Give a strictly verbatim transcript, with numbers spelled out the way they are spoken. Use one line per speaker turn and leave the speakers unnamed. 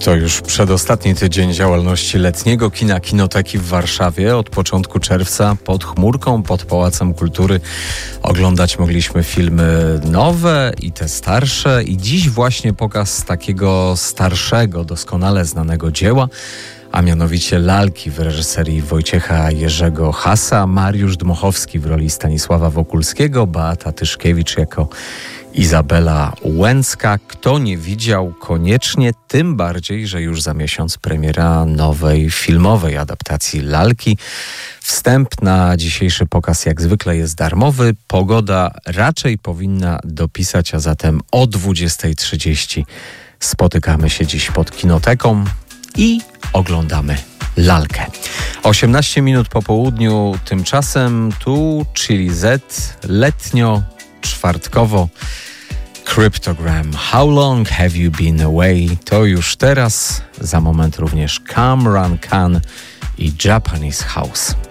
To już przedostatni tydzień działalności letniego kina Kinoteki w Warszawie. Od początku czerwca pod chmurką, pod Pałacem Kultury oglądać mogliśmy filmy nowe i te starsze. I dziś właśnie pokaz takiego starszego, doskonale znanego dzieła, a mianowicie Lalki w reżyserii Wojciecha Jerzego Hasa, Mariusz Dmochowski w roli Stanisława Wokulskiego, Beata Tyszkiewicz jako Izabela Łęcka. Kto nie widział, koniecznie, tym bardziej, że już za miesiąc premiera nowej filmowej adaptacji Lalki. Wstęp na dzisiejszy pokaz jak zwykle jest darmowy. Pogoda raczej powinna dopisać, a zatem o dwudziestej trzydzieści spotykamy się dziś pod Kinoteką i oglądamy Lalkę. osiemnaście minut po południu, tymczasem tu Chili Z, letnio, czwartkowo. Cryptogram. How long have you been away? To już teraz, za moment również Kamran Khan i Japanese House.